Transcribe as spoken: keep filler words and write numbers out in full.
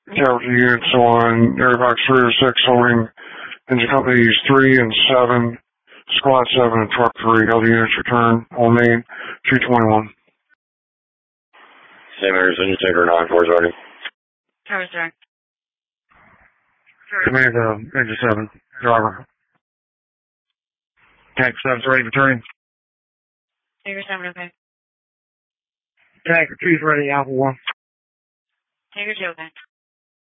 Capital units on Airbox three or six holding engine companies three and seven, squad seven and truck three. Other units return on main two twenty-one. Same areas, engine tanker nine four is ready. Tower's direct. Command uh, engine seven, driver. Tank seven's ready for turning. Tanker seven, okay. Tanker two's ready, Alpha one. Tanker two, okay.